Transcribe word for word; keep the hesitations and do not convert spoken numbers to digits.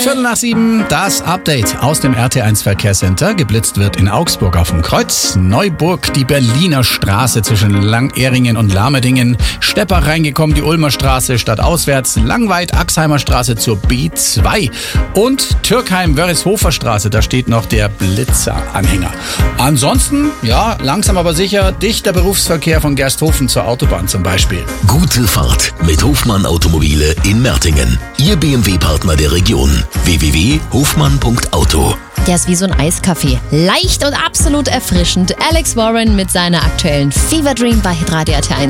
Viertel nach sieben, das Update aus dem R T eins Verkehrscenter. Geblitzt wird in Augsburg auf dem Kreuz, Neuburg die Berliner Straße zwischen Langehringen und Lamerdingen, Steppach reingekommen die Ulmer Straße stadtauswärts, Langweid Axheimer Straße zur B zwei und Türkheim-Wörishofer Straße, da steht noch der Blitzer-Anhänger. Ansonsten, ja, langsam aber sicher, dichter Berufsverkehr von Gersthofen zur Autobahn zum Beispiel. Gute Fahrt mit Hofmann Automobile in Mertingen. Ihr B M W-Partner der Region. w w w punkt hofmann punkt auto. Der ist wie so ein Eiskaffee. Leicht und absolut erfrischend. Alex Warren mit seiner aktuellen Fever Dream bei Hitradio R T eins.